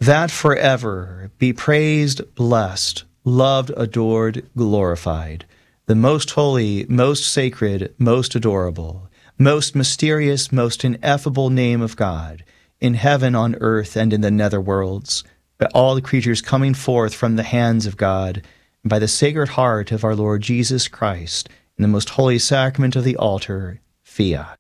that forever be praised, blessed, loved, adored, glorified, the most holy, most sacred, most adorable, most mysterious, most ineffable name of God, in heaven, on earth, and in the nether worlds, by all the creatures coming forth from the hands of God, and by the Sacred Heart of our Lord Jesus Christ, in the most holy sacrament of the altar, Fiat.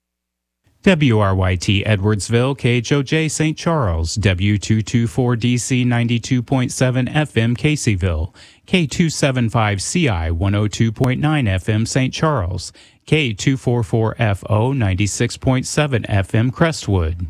WRYT Edwardsville, KHOJ St. Charles, W224DC 92.7 FM Caseyville, K275CI 102.9 FM St. Charles, K244FO 96.7 FM Crestwood.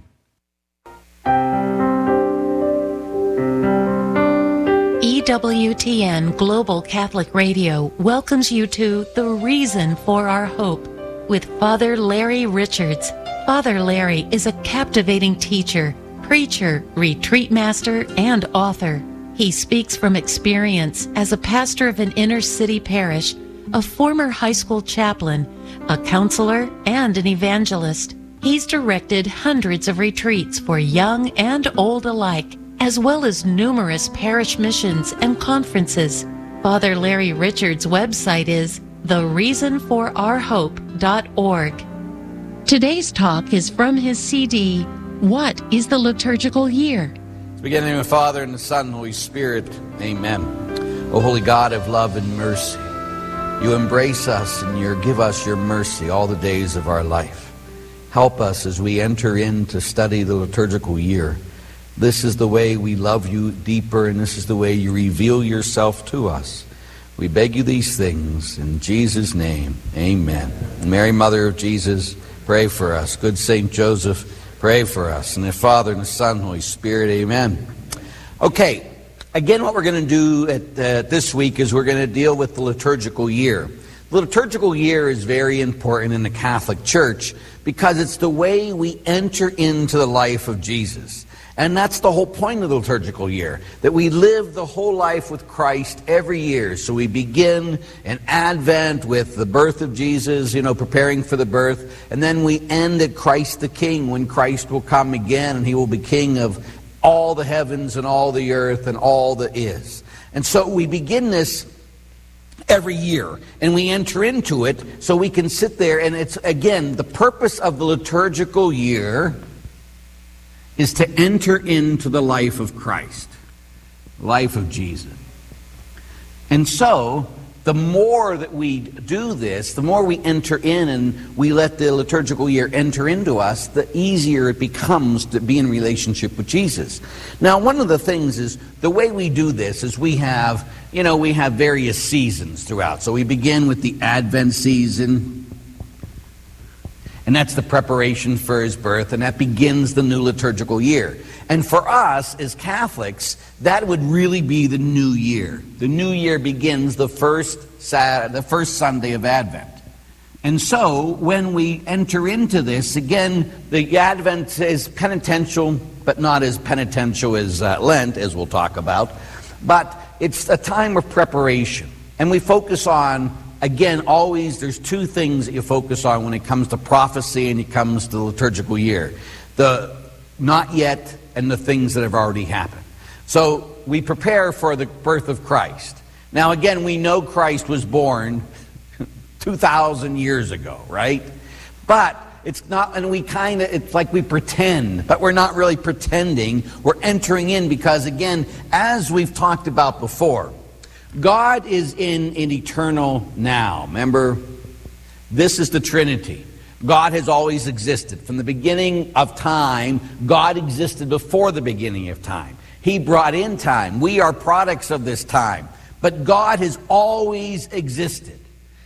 EWTN Global Catholic Radio welcomes you to The Reason for Our Hope with Father Larry Richards. Father Larry is a captivating teacher, preacher, retreat master, and author. He speaks from experience as a pastor of an inner-city parish, a former high school chaplain, a counselor, and an evangelist. He's directed hundreds of retreats for young and old alike, as well as numerous parish missions and conferences. Father Larry Richards' website is thereasonforourhope.org. Today's talk is from his CD, What is the Liturgical Year? Beginning in the Father, and the Son, and the Holy Spirit. Amen. O holy God of love and mercy, you embrace us and you give us your mercy all the days of our life. Help us as we enter in to study the liturgical year. This is the way we love you deeper, and this is the way you reveal yourself to us. We beg you these things in Jesus' name. Amen. Mary, Mother of Jesus, pray for us. Good Saint Joseph, pray for us. And the Father, and the Son, and the Holy Spirit, amen. Okay, again, what we're going to do this week is we're going to deal with the liturgical year. The liturgical year is very important in the Catholic Church because it's the way we enter into the life of Jesus. And that's the whole point of the liturgical year, that we live the whole life with Christ every year. So we begin in Advent with the birth of Jesus, preparing for the birth. And then we end at Christ the King, when Christ will come again and he will be King of all the heavens and all the earth and all that is. And so we begin this every year, and we enter into it so we can sit there. And it's, again, the purpose of the liturgical year is to enter into the life of Christ, the life of Jesus. And so, the more that we do this, the more we enter in and we let the liturgical year enter into us, the easier it becomes to be in relationship with Jesus. Now, one of the things is, the way we do this is we have various seasons throughout. So we begin with the Advent season, and that's the preparation for his birth, and that begins the new liturgical year. And for us, as Catholics, that would really be the new year. The new year begins the first Sunday of Advent. And so, when we enter into this, again, the Advent is penitential, but not as penitential as Lent, as we'll talk about. But it's a time of preparation. And we focus on, again, always there's two things that you focus on when it comes to prophecy and it comes to the liturgical year. The not yet and the things that have already happened. So we prepare for the birth of Christ. Now again, we know Christ was born 2,000 years ago, right? But it's not, and it's like we pretend, but we're not really pretending. We're entering in because, again, as we've talked about before, God is in an eternal now. Remember, this is the Trinity. God has always existed. From the beginning of time, God existed before the beginning of time. He brought in time. We are products of this time. But God has always existed.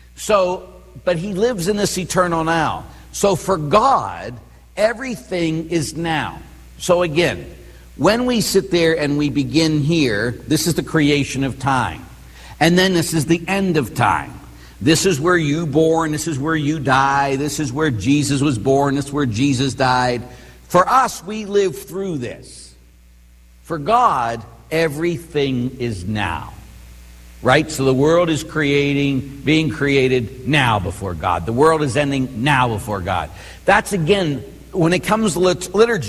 But he lives in this eternal now. So for God, everything is now. So again, when we sit there and we begin here, this is the creation of time. And then this is the end of time. This is where you born, this is where you die, this is where Jesus was born, this is where Jesus died. For us, we live through this. For God, everything is now. Right? So the world is being created now before God. The world is ending now before God. That's, again, when it comes to liturgy,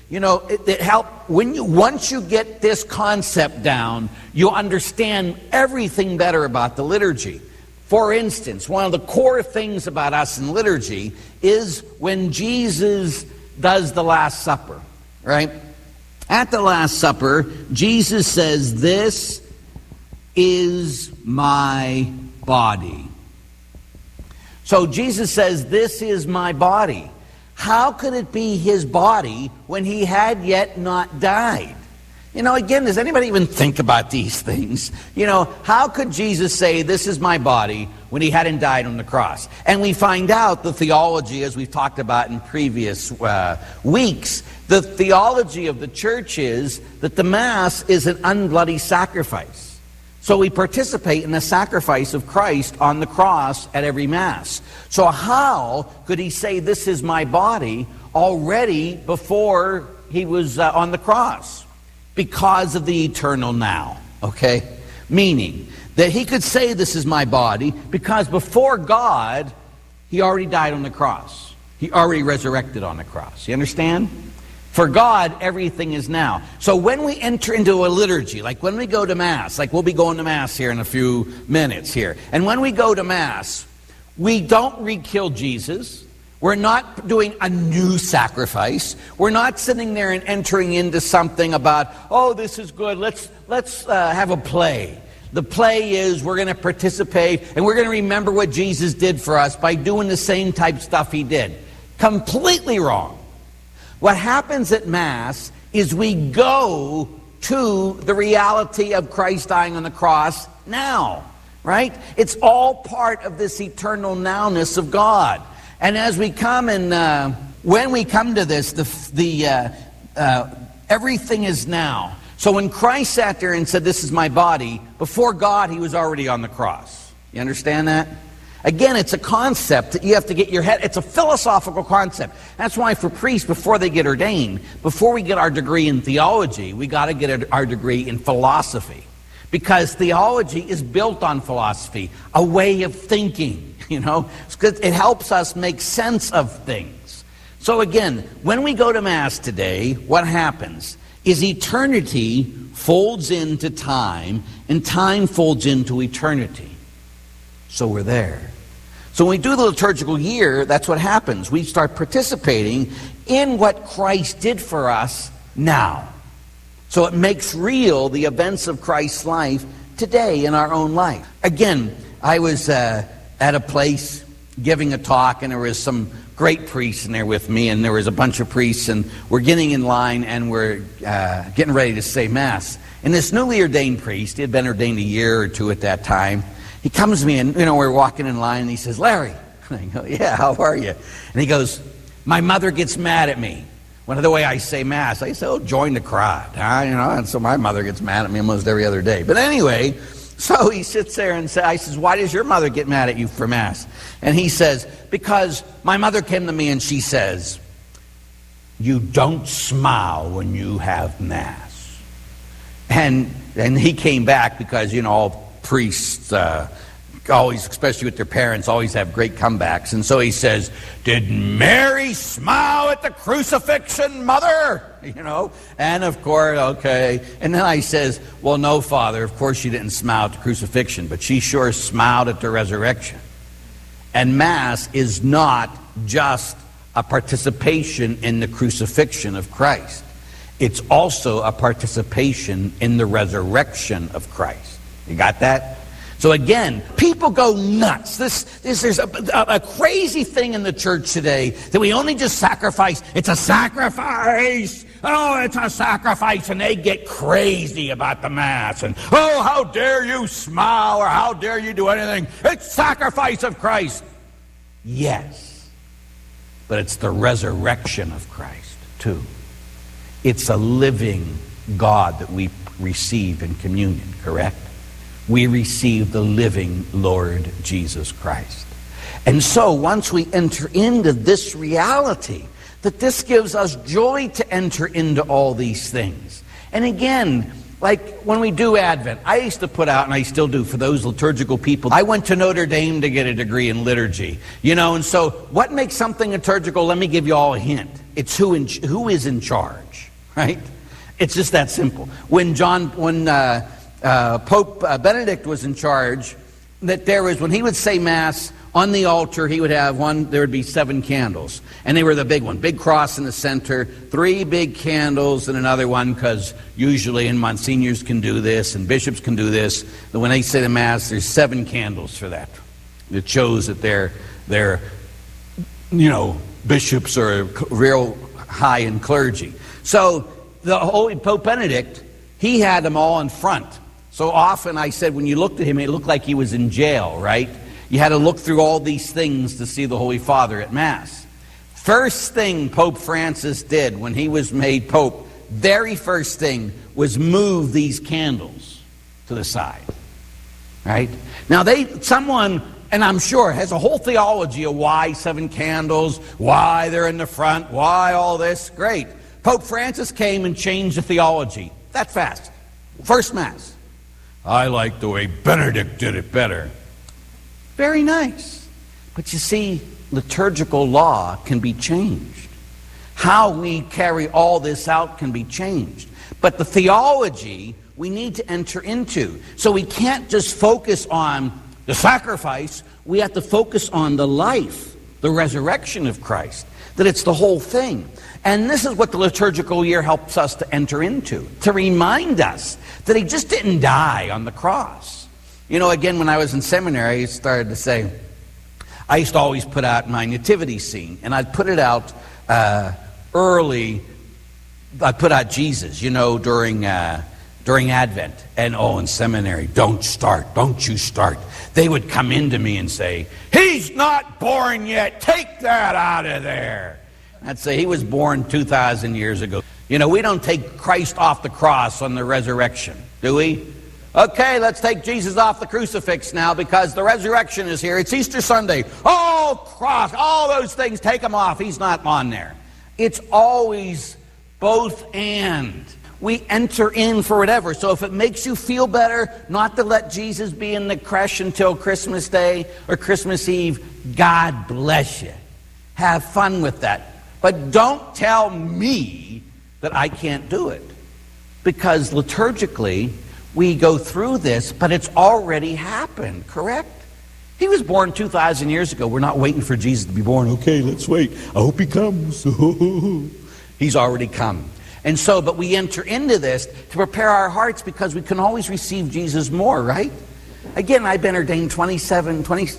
You know, it helps once you get this concept down, you'll understand everything better about the liturgy. For instance, one of the core things about us in liturgy is when Jesus does the Last Supper, right? At the Last Supper, Jesus says, "This is my body." So Jesus says, "This is my body." How could it be his body when he had yet not died? You know, again, does anybody even think about these things? You know, how could Jesus say, "This is my body," when he hadn't died on the cross? And we find out the theology, as we've talked about in previous weeks, the theology of the church is that the Mass is an unbloody sacrifice. So we participate in the sacrifice of Christ on the cross at every Mass. So how could he say, "This is my body," already before he was on the cross? Because of the eternal now, okay? Meaning that he could say, "This is my body," because before God, he already died on the cross. He already resurrected on the cross. You understand? For God, everything is now. So when we enter into a liturgy, like when we go to Mass, like we'll be going to Mass here in a few minutes here, and when we go to Mass, we don't re-kill Jesus. We're not doing a new sacrifice. We're not sitting there and entering into something about, "Oh, this is good, let's have a play." The play is we're going to participate and we're going to remember what Jesus did for us by doing the same type stuff he did. Completely wrong. What happens at Mass is we go to the reality of Christ dying on the cross now, right? It's all part of this eternal nowness of God. And as we come and when we come to this, everything is now. So when Christ sat there and said, "This is my body," before God, he was already on the cross. You understand that? Again, it's a concept that you have to get your head. It's a philosophical concept. That's why for priests, before they get ordained, before we get our degree in theology, we got to get our degree in philosophy. Because theology is built on philosophy, a way of thinking, you know. It helps us make sense of things. So again, when we go to Mass today, what happens is eternity folds into time, and time folds into eternity. So we're there. So when we do the liturgical year, that's what happens. We start participating in what Christ did for us now. So it makes real the events of Christ's life today in our own life. Again, I was at a place giving a talk, and there was some great priests in there with me, and there was a bunch of priests, and we're getting in line, and we're getting ready to say Mass. And this newly ordained priest, he had been ordained a year or two at that time, he comes to me, and we're walking in line, and he says, "Larry." And I go, "Yeah, how are you?" And he goes, "My mother gets mad at me. One of the way I say Mass, I say, 'Oh, join the crowd,' and so my mother gets mad at me almost every other day." But anyway, so he sits there and I says, "Why does your mother get mad at you for Mass?" And he says, "Because my mother came to me and she says, 'You don't smile when you have Mass.'" And he came back because, all priests always, especially with their parents, always have great comebacks. And so he says, "Did Mary smile at the crucifixion, mother?" And of course, okay. And then I says, "Well, no, Father, of course she didn't smile at the crucifixion, but she sure smiled at the resurrection." And Mass is not just a participation in the crucifixion of Christ. It's also a participation in the resurrection of Christ. You got that? So again, people go nuts. There's a crazy thing in the church today that we only just sacrifice. It's a sacrifice. Oh, it's a sacrifice. And they get crazy about the Mass. And, "Oh, how dare you smile, or how dare you do anything? It's sacrifice of Christ." Yes. But it's the resurrection of Christ, too. It's a living God that we receive in communion, correct? We receive the living Lord Jesus Christ. And so once we enter into this reality, that this gives us joy to enter into all these things. And again, Like when we do Advent, I used to put out, and I still do for those liturgical people, I went to Notre Dame to get a degree in liturgy. And so what makes something liturgical? Let me give you all a hint. It's who is in charge, right? It's just that simple. When Pope Benedict was in charge, when he would say Mass, on the altar, he would have there would be 7 candles. And they were the big one, big cross in the center, 3 big candles and another one, because usually, and monsignors can do this, and bishops can do this, that when they say the Mass, there's 7 candles for that. It shows that they're bishops are real high in clergy. So the Holy Pope Benedict, he had them all in front. So often I said when you looked at him, it looked like he was in jail, right? You had to look through all these things to see the Holy Father at Mass. First thing Pope Francis did when he was made Pope, very first thing was move these candles to the side, right? Now someone, and I'm sure, has a whole theology of why 7 candles, why they're in the front, why all this. Great. Pope Francis came and changed the theology that fast. First Mass. I like the way Benedict did it better. Very nice. But you see, liturgical law can be changed. How we carry all this out can be changed. But the theology we need to enter into. So we can't just focus on the sacrifice. We have to focus on the life, the resurrection of Christ. That it's the whole thing. And this is what the liturgical year helps us to enter into. To remind us that he just didn't die on the cross. Again, when I was in seminary, I started to say, I used to always put out my nativity scene, and I'd put it out early. I'd put out Jesus, during Advent. And in seminary, don't you start. They would come into me and say, he's not born yet, take that out of there. I'd say, he was born 2,000 years ago. We don't take Christ off the cross on the resurrection, do we? Okay, let's take Jesus off the crucifix now because the resurrection is here. It's Easter Sunday. Oh, cross, all those things, take them off. He's not on there. It's always both and. We enter in for whatever. So if it makes you feel better not to let Jesus be in the creche until Christmas Day or Christmas Eve, God bless you. Have fun with that. But don't tell me that I can't do it. Because liturgically, we go through this, but it's already happened, correct? He was born 2,000 years ago. We're not waiting for Jesus to be born. Okay, let's wait. I hope he comes. He's already come. And so, but we enter into this to prepare our hearts because we can always receive Jesus more, right? Again, I've been ordained 27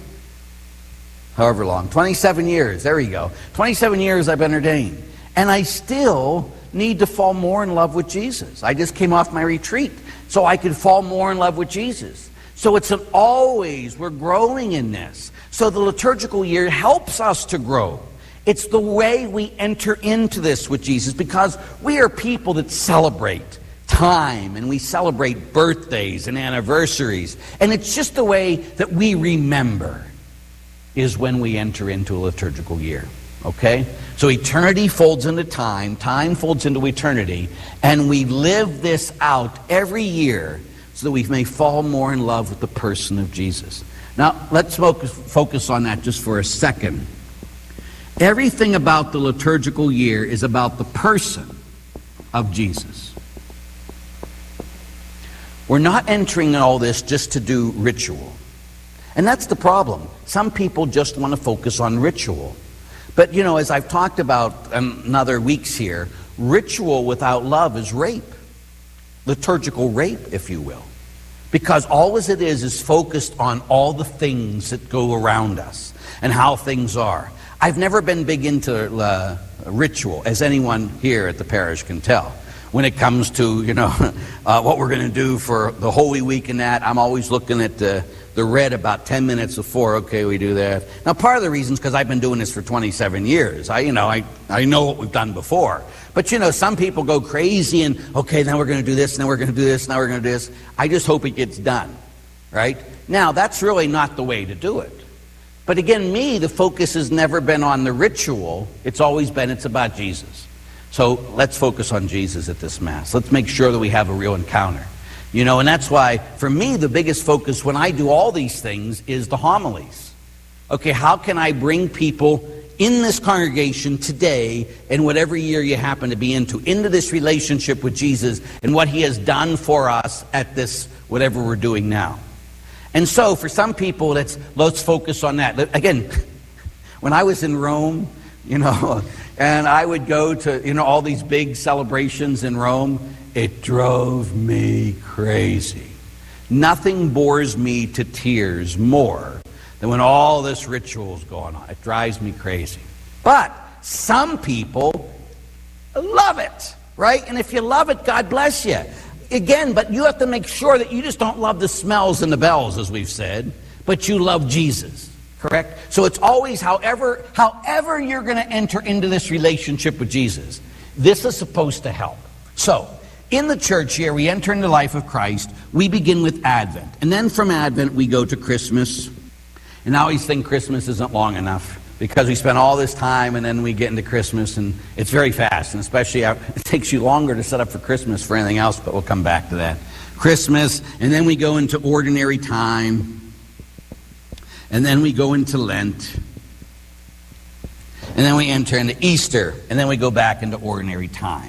years. There you go. 27 years I've been ordained. And I still need to fall more in love with Jesus. I just came off my retreat, so I could fall more in love with Jesus. So it's we're growing in this. So the liturgical year helps us to grow. It's the way we enter into this with Jesus because we are people that celebrate time and we celebrate birthdays and anniversaries. And it's just the way that we remember is when we enter into a liturgical year. Okay? So eternity folds into time folds into eternity, and we live this out every year so that we may fall more in love with the person of Jesus. Now, let's focus on that just for a second. Everything about the liturgical year is about the person of Jesus. We're not entering in all this just to do ritual. And that's the problem. Some people just want to focus on ritual. But, as I've talked about in other weeks here, ritual without love is rape. Liturgical rape, if you will. Because all it is focused on all the things that go around us and how things are. I've never been big into ritual, as anyone here at the parish can tell. When it comes to, what we're going to do for the Holy Week and that, I'm always looking at the red about 10 minutes before, okay, we do that. Now, part of the reason is because I've been doing this for 27 years. I know what we've done before. But, some people go crazy and, okay, now we're going to do this, now we're going to do this, now we're going to do this. I just hope it gets done, right? Now, that's really not the way to do it. But again, the focus has never been on the ritual. It's about Jesus. So let's focus on Jesus at this Mass. Let's make sure that we have a real encounter. You know, and that's why, for me, the biggest focus when I do all these things is the homilies. Okay, how can I bring people in this congregation today, and whatever year you happen to be into this relationship with Jesus and what he has done for us at this, whatever we're doing now. And so, for some people, let's focus on that. Again, when I was in Rome, you know, and I would go to, you know, all these big celebrations in Rome, it drove me crazy. Nothing bores me to tears more than when all this ritual is going on. It drives me crazy. But some people love it, right? And if you love it, God bless you. Again, but you have to make sure that you just don't love the smells and the bells, as we've said, but you love Jesus, correct? So it's always however you're going to enter into this relationship with Jesus, this is supposed to help. So, in the church here, we enter into the life of Christ. We begin with Advent. And then from Advent, we go to Christmas. And I always think Christmas isn't long enough because we spend all this time and then we get into Christmas and it's very fast. And especially, it takes you longer to set up for Christmas for anything else, but we'll come back to that. Christmas, and then we go into ordinary time. And then we go into Lent. And then we enter into Easter. And then we go back into ordinary time.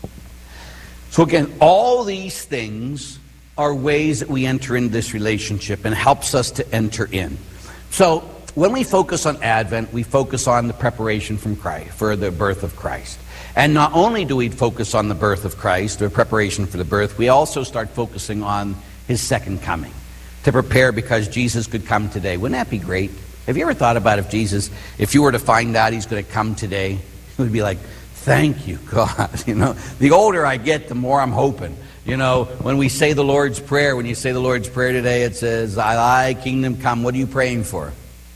So again, all these things are ways that we enter into this relationship and helps us to enter in. So when we focus on Advent, we focus on the preparation from Christ, for the birth of Christ. And not only do we focus on the birth of Christ, or preparation for the birth, we also start focusing on his second coming, to prepare because Jesus could come today. Wouldn't that be great? Have you ever thought about if you were to find out he's going to come today, it would be like, thank you, God. You know, the older I get, the more I'm hoping. You know, when we say the Lord's Prayer, when you say the Lord's Prayer today, it says, thy kingdom come. What are you praying for?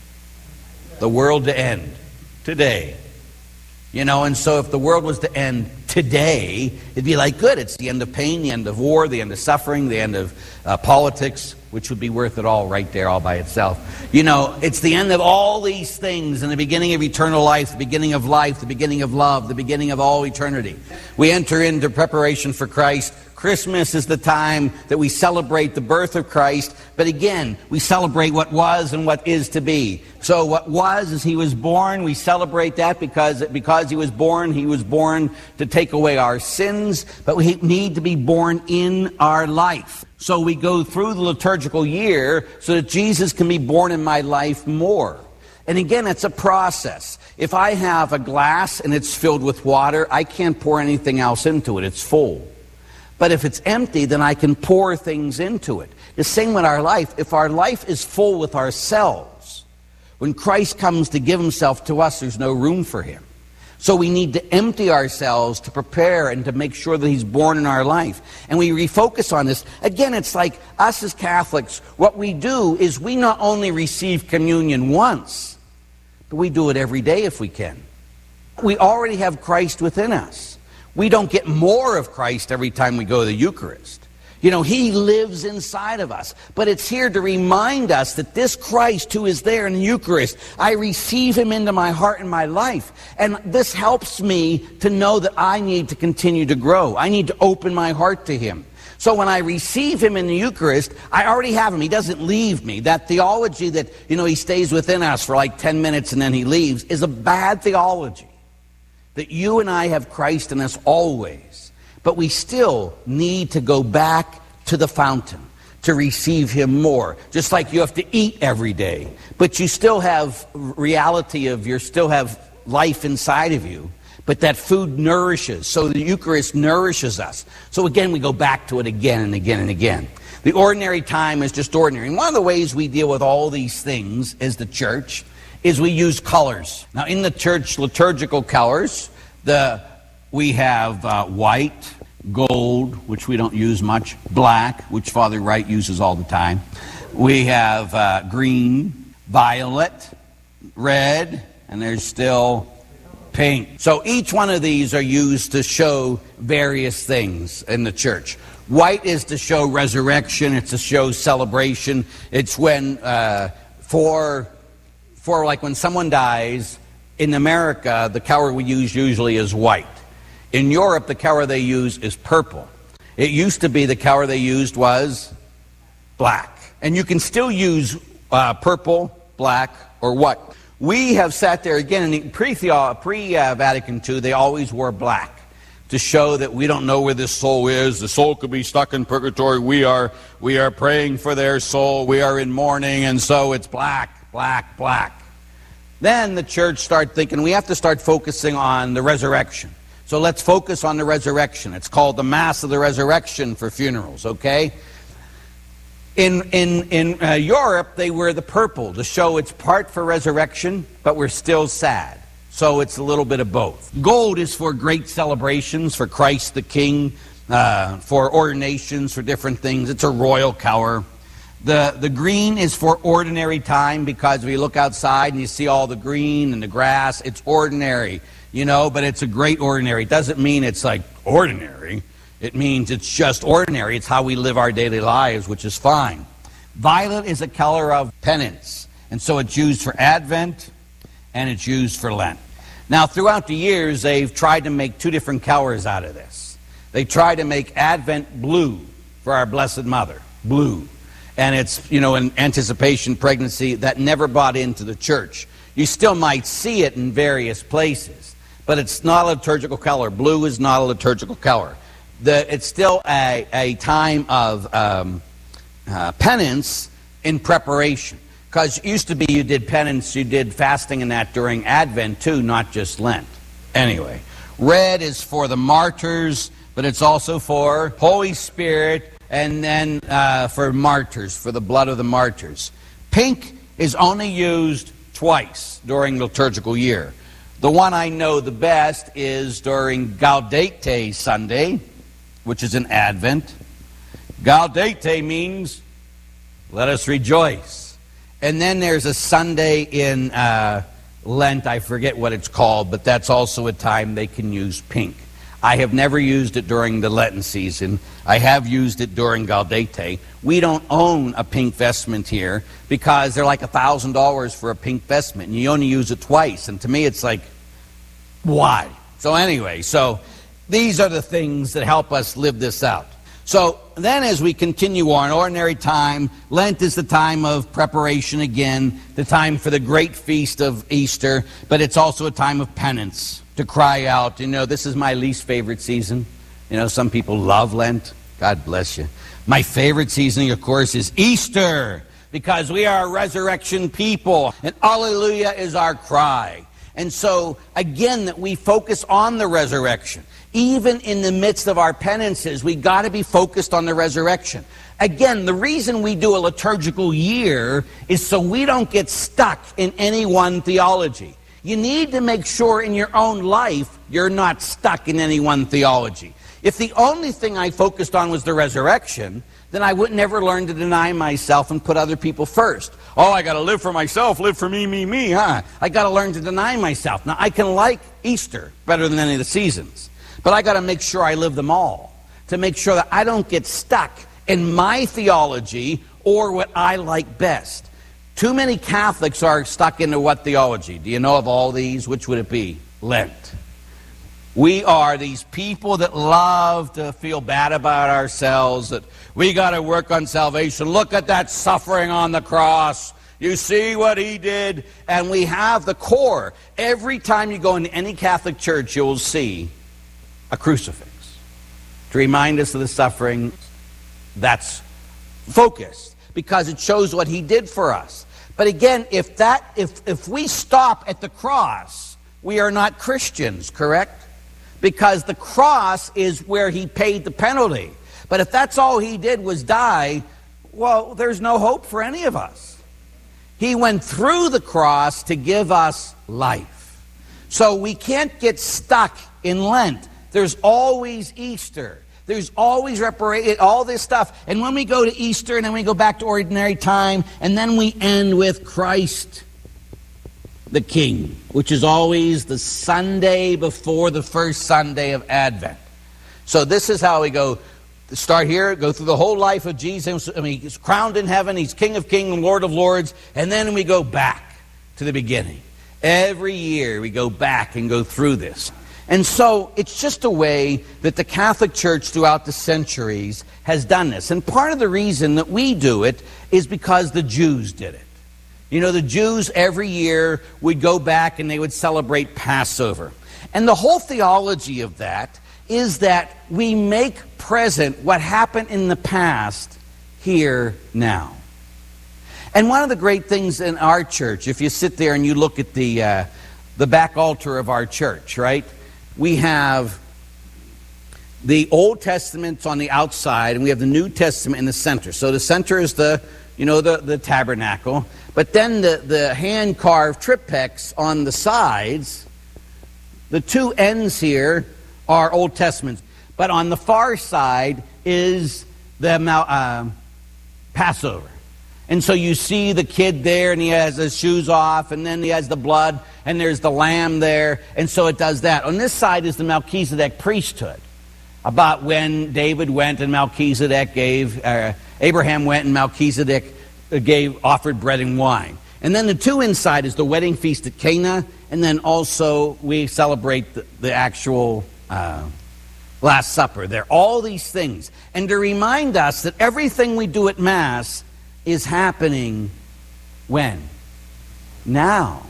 The world to end today. You know, and so if the world was to end today, it'd be like, good, it's the end of pain, the end of war, the end of suffering, the end of politics, which would be worth it all right there all by itself. You know, it's the end of all these things and the beginning of eternal life, the beginning of life, the beginning of love, the beginning of all eternity. We enter into preparation for Christ. Christmas is the time that we celebrate the birth of Christ, but again, we celebrate what was and what is to be. So what was is he was born. We celebrate that because he was born to take away our sins, but we need to be born in our life. So we go through the liturgical year so that Jesus can be born in my life more. And again, it's a process. If I have a glass and it's filled with water, I can't pour anything else into it. It's full. But if it's empty, then I can pour things into it. The same with our life. If our life is full with ourselves, when Christ comes to give himself to us, there's no room for him. So we need to empty ourselves to prepare and to make sure that he's born in our life. And we refocus on this. Again, it's like us as Catholics, what we do is we not only receive communion once, but we do it every day if we can. We already have Christ within us. We don't get more of Christ every time we go to the Eucharist. You know, he lives inside of us. But it's here to remind us that this Christ who is there in the Eucharist, I receive him into my heart and my life. And this helps me to know that I need to continue to grow. I need to open my heart to him. So when I receive him in the Eucharist, I already have him. He doesn't leave me. That theology that, you know, he stays within us for like 10 minutes and then he leaves is a bad theology. That you and I have Christ in us always. But we still need to go back to the fountain to receive him more. Just like you have to eat every day. But you still have reality of, you still have life inside of you. But that food nourishes. So the Eucharist nourishes us. So again, we go back to it again and again and again. The ordinary time is just ordinary. And one of the ways we deal with all these things as the church is we use colors. Now in the church liturgical colors, we have white, gold, which we don't use much, black, which Father Wright uses all the time. We have green, violet, red, and there's still pink. So each one of these are used to show various things in the church. White is to show resurrection. It's to show celebration. It's when, for like when someone dies, in America, the color we use usually is white. In Europe, the color they use is purple. It used to be the color they used was black. And you can still use purple, black, or what. We have sat there again, in pre-Vatican II, they always wore black to show that we don't know where this soul is. The soul could be stuck in purgatory. We are praying for their soul. We are in mourning, and so it's black, black, black. Then the church started thinking we have to start focusing on the resurrection. So let's focus on the resurrection. It's called the Mass of the Resurrection for funerals, okay? In Europe, they wear the purple to show it's part for resurrection, but we're still sad. So it's a little bit of both. Gold is for great celebrations, for Christ the King, for ordinations, for different things. It's a royal color. The green is for ordinary time, because if you look outside and you see all the green and the grass, it's ordinary, you know, but it's a great ordinary. It doesn't mean it's like ordinary. It means it's just ordinary. It's how we live our daily lives, which is fine. Violet is a color of penance, and so it's used for Advent and it's used for Lent. Now, throughout the years, they've tried to make two different colors out of this. They tried to make Advent blue for our Blessed Mother, blue. And it's, you know, in anticipation pregnancy, that never bought into the church. You still might see it in various places, but it's not a liturgical color. Blue is not a liturgical color. It's still a time of penance in preparation. Because it used to be you did penance, you did fasting and that during Advent too, not just Lent. Anyway, red is for the martyrs, but it's also for Holy Spirit, and then for martyrs, for the blood of the martyrs. Pink is only used twice during the liturgical year. The one I know the best is during Gaudete Sunday, which is in Advent. Gaudete means let us rejoice. And then there's a Sunday in Lent, I forget what it's called, but that's also a time they can use pink. I have never used it during the Lenten season. I have used it during Gaudete. We don't own a pink vestment here because they're like $1,000 for a pink vestment, and you only use it twice. And to me, it's like, why? So anyway, so these are the things that help us live this out. So then as we continue on, ordinary time, Lent is the time of preparation again, the time for the great feast of Easter, but it's also a time of penance, to cry out. You know, this is my least favorite season. You know, some people love Lent. God bless you. My favorite season, of course, is Easter, because we are a resurrection people, and Alleluia is our cry. And so, again, that we focus on the resurrection. Even in the midst of our penances, we got to be focused on the resurrection. Again, the reason we do a liturgical year is so we don't get stuck in any one theology. You need to make sure in your own life you're not stuck in any one theology. If the only thing I focused on was the resurrection, then I would never learn to deny myself and put other people first. Oh, I got to live for myself, live for me, huh? I got to learn to deny myself. Now, I can like Easter better than any of the seasons, but I got to make sure I live them all, to make sure that I don't get stuck in my theology or what I like best. Too many Catholics are stuck into what theology? Do you know of all these? Which would it be? Lent. We are these people that love to feel bad about ourselves, that we got to work on salvation. Look at that suffering on the cross. You see what he did? And we have the core. Every time you go into any Catholic church, you'll see a crucifix to remind us of the suffering. That's focused because it shows what he did for us. But again, if we stop at the cross, we are not Christians, correct? Because the cross is where he paid the penalty. But if that's all he did was die, well, there's no hope for any of us. He went through the cross to give us life. So we can't get stuck in Lent. There's always Easter. There's always all this stuff. And when we go to Easter, and then we go back to ordinary time, and then we end with Christ the King, which is always the Sunday before the first Sunday of Advent. So this is how we go. Start here, go through the whole life of Jesus. I mean, he's crowned in heaven, he's King of Kings and Lord of Lords, and then we go back to the beginning. Every year we go back and go through this. And so it's just a way that the Catholic Church throughout the centuries has done this. And part of the reason that we do it is because the Jews did it. You know, the Jews every year would go back and they would celebrate Passover. And the whole theology of that is that we make present what happened in the past here now. And one of the great things in our church, if you sit there and you look at the back altar of our church, right? We have the Old Testament on the outside, and we have the New Testament in the center. So the center is the tabernacle. But then the hand-carved triptychs on the sides, the two ends here are Old Testaments. But on the far side is the Passover. And so you see the kid there, and he has his shoes off, and then he has the blood, and there's the lamb there, and so it does that. On this side is the Melchizedek priesthood, about when David went and Melchizedek gave, Abraham went and Melchizedek offered bread and wine. And then the two inside is the wedding feast at Cana, and then also we celebrate the actual Last Supper. There are all these things. And to remind us that everything we do at Mass is happening when? Now.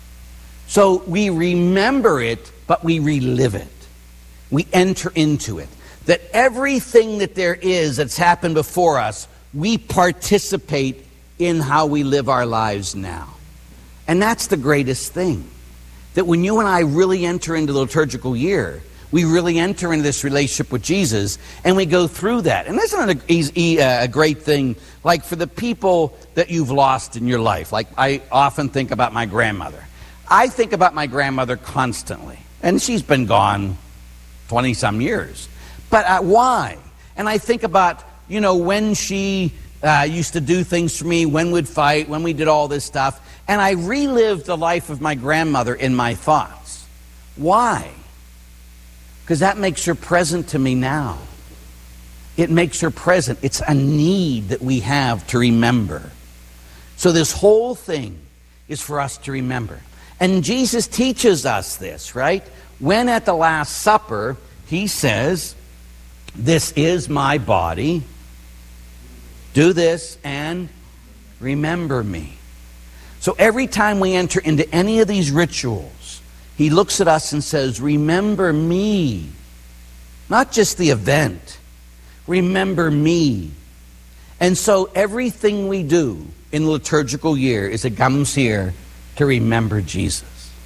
So we remember it, but we relive it. We enter into it. That everything that there is that's happened before us, we participate in how we live our lives now. And that's the greatest thing. That when you and I really enter into the liturgical year, we really enter into this relationship with Jesus, and we go through that. And isn't it a great thing, like for the people that you've lost in your life? Like I often think about my grandmother. I think about my grandmother constantly. And she's been gone 20-some years. But why? And I think about, when she used to do things for me, when we'd fight, when we did all this stuff. And I relived the life of my grandmother in my thoughts. Why? Because that makes her present to me now. It makes her present. It's a need that we have to remember. So this whole thing is for us to remember. And Jesus teaches us this, right? When at the Last Supper, he says, "This is my body. Do this and remember me." So every time we enter into any of these rituals, he looks at us and says, "Remember me." Not just the event. Remember me. And so everything we do in the liturgical year is it comes here to remember Jesus.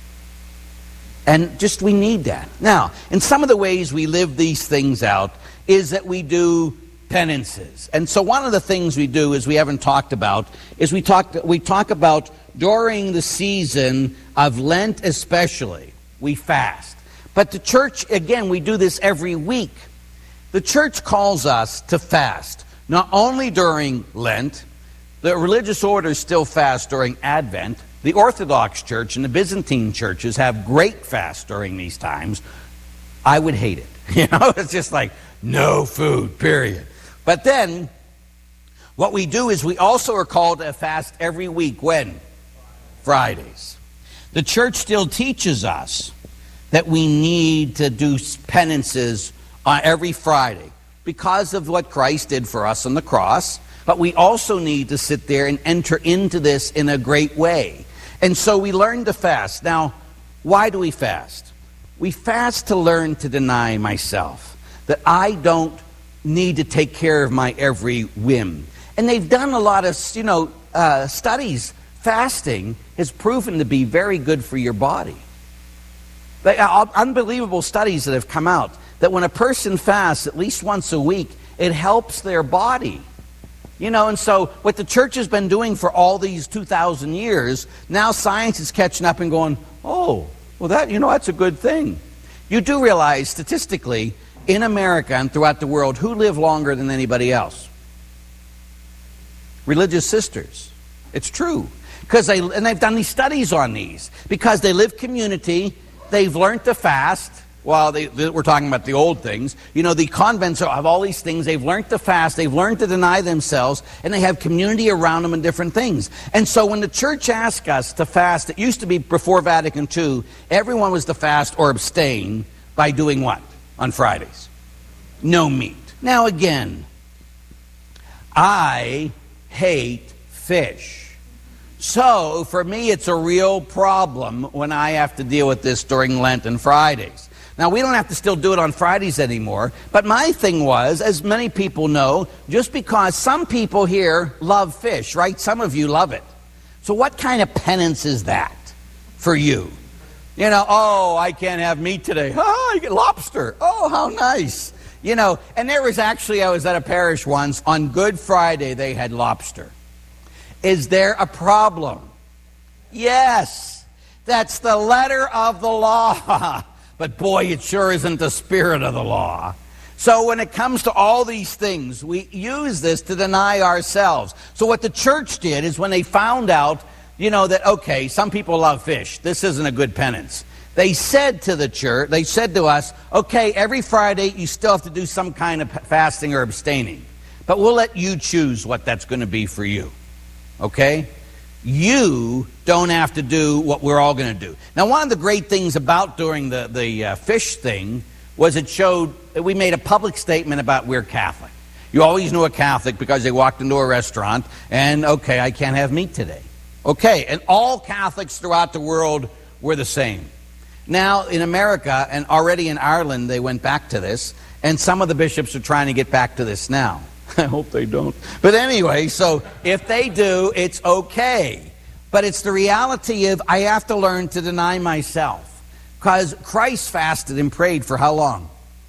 And just we need that. Now, in some of the ways we live these things out is that we do penances. And so one of the things we do is we haven't talked about is we talk about during the season of Lent especially, we fast. But the church, again, we do this every week. The church calls us to fast, not only during Lent. The religious orders still fast during Advent. The Orthodox Church and the Byzantine churches have great fasts during these times. I would hate it. It's just like, no food, period. But then, what we do is we also are called to fast every week. When? Fridays. The church still teaches us that we need to do penances on every Friday because of what Christ did for us on the cross. But we also need to sit there and enter into this in a great way. And so we learn to fast. Now, why do we fast? We fast to learn to deny myself. That I don't need to take care of my every whim. And they've done a lot of, studies. Fasting has proven to be very good for your body. Unbelievable studies that have come out that when a person fasts at least once a week, it helps their body. And so what the church has been doing for all these 2,000 years, now science is catching up and going, oh, well, that's a good thing. You do realize statistically in America and throughout the world, who live longer than anybody else? Religious sisters. It's true. And they've done these studies on these. Because they live community, they've learned to fast. Well, we're talking about the old things. The convents have all these things. They've learned to fast. They've learned to deny themselves. And they have community around them and different things. And so when the church asked us to fast, it used to be before Vatican II, everyone was to fast or abstain by doing what on Fridays? No meat. Now again, I hate fish. So for me, it's a real problem when I have to deal with this during Lent and Fridays. Now, we don't have to still do it on Fridays anymore, but my thing was, as many people know, just because some people here love fish, right? Some of you love it. So what kind of penance is that for you? You know, oh, I can't have meat today. Oh, I get lobster. Oh, how nice. You know, and there was actually, I was at a parish once, on Good Friday they had lobster. Is there a problem? Yes, that's the letter of the law. But boy, it sure isn't the spirit of the law. So when it comes to all these things, we use this to deny ourselves. So what the church did is when they found out, you know, that, okay, some people love fish. This isn't a good penance. They said to the church, they said to us, okay, every Friday you still have to do some kind of fasting or abstaining. But we'll let you choose what that's going to be for you. Okay? You don't have to do what we're all going to do. Now, one of the great things about doing the fish thing was it showed that we made a public statement about we're Catholic. You always knew a Catholic because they walked into a restaurant and, okay, I can't have meat today. Okay, and all Catholics throughout the world were the same. Now, in America, and already in Ireland, they went back to this, and some of the bishops are trying to get back to this now. I hope they don't. But anyway, so if they do, it's okay. But it's the reality of I have to learn to deny myself. Because Christ fasted and prayed for how long?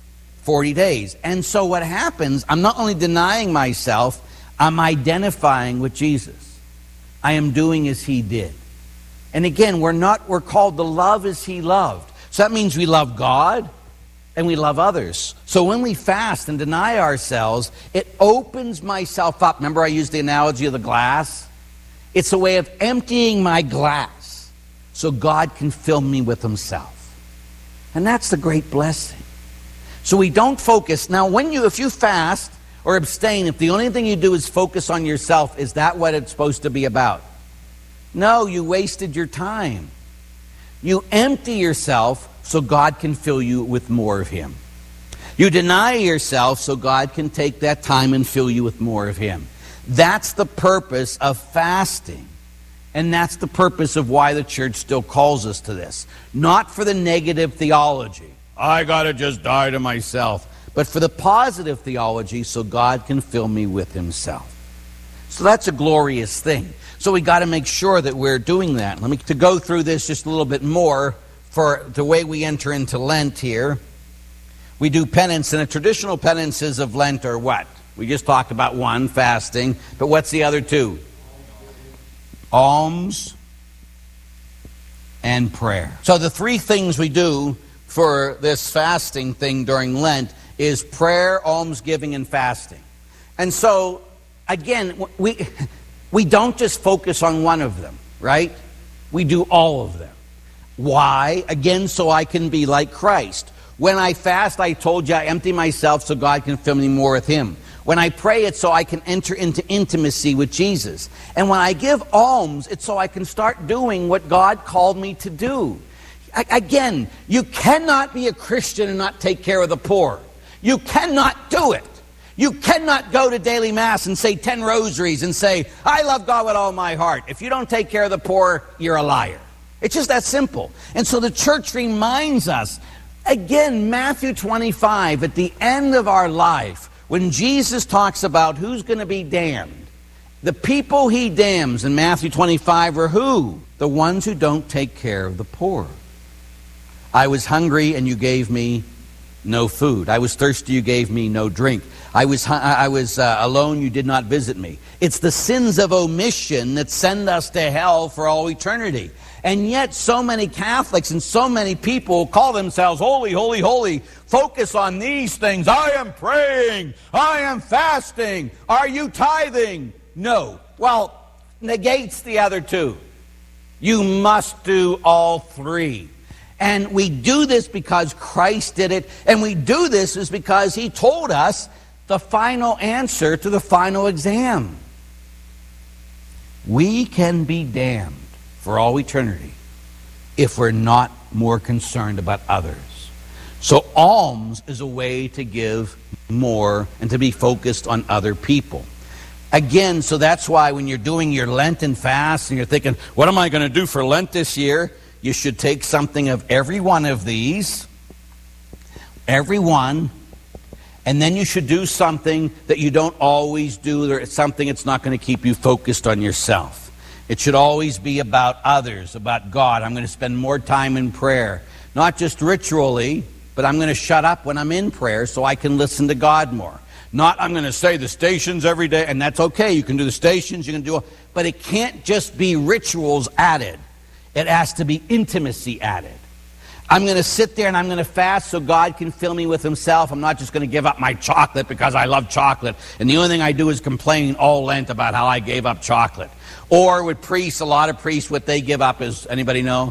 40 days. And so what happens, I'm not only denying myself, I'm identifying with Jesus. I am doing as he did. And again, we're called to love as he loved. So that means we love God and we love others. So when we fast and deny ourselves, it opens myself up. Remember I used the analogy of the glass? It's a way of emptying my glass so God can fill me with himself. And that's the great blessing. So we don't focus. Now, if you fast or abstain, if the only thing you do is focus on yourself, is that what it's supposed to be about? No, you wasted your time. You empty yourself so God can fill you with more of him. You deny yourself so God can take that time and fill you with more of him. That's the purpose of fasting. And that's the purpose of why the church still calls us to this. Not for the negative theology. I got to just die to myself. But for the positive theology so God can fill me with himself. So that's a glorious thing. So we got to make sure that we're doing that. To go through this just a little bit more for the way we enter into Lent here. We do penance, and the traditional penances of Lent are what? We just talked about one, fasting, but what's the other two? Alms and prayer. So the three things we do for this fasting thing during Lent is prayer, almsgiving, and fasting. And so, again, we don't just focus on one of them, right? We do all of them. Why? Again, so I can be like Christ. When I fast, I told you I empty myself so God can fill me more with him. When I pray, it's so I can enter into intimacy with Jesus. And when I give alms, it's so I can start doing what God called me to do. Again, you cannot be a Christian and not take care of the poor. You cannot do it. You cannot go to daily mass and say 10 rosaries and say, I love God with all my heart. If you don't take care of the poor, you're a liar. It's just that simple. And so the church reminds us, again, Matthew 25, at the end of our life, when Jesus talks about who's going to be damned, the people he damns in Matthew 25 are who? The ones who don't take care of the poor. I was hungry and you gave me no food. I was thirsty, you gave me no drink. I was alone, you did not visit me. It's the sins of omission that send us to hell for all eternity. And yet so many Catholics and so many people call themselves holy, holy, holy, focus on these things. I am praying. I am fasting. Are you tithing? No. Well, negates the other two. You must do all three. And we do this because Christ did it. And we do this is because he told us the final answer to the final exam. We can be damned for all eternity if we're not more concerned about others. So alms is a way to give more and to be focused on other people. Again, so that's why when you're doing your Lenten fast and you're thinking, what am I going to do for Lent this year? You should take something of every one of these, every one, and then you should do something that you don't always do, or something that's not going to keep you focused on yourself. It should always be about others, about God. I'm going to spend more time in prayer, not just ritually, but I'm going to shut up when I'm in prayer so I can listen to God more. Not I'm going to say the stations every day, and that's okay. You can do the stations, you can do, but it can't just be rituals added. It has to be intimacy added. I'm going to sit there and I'm going to fast so God can fill me with himself. I'm not just going to give up my chocolate because I love chocolate. And the only thing I do is complain all Lent about how I gave up chocolate. Or with priests, a lot of priests, what they give up is, anybody know?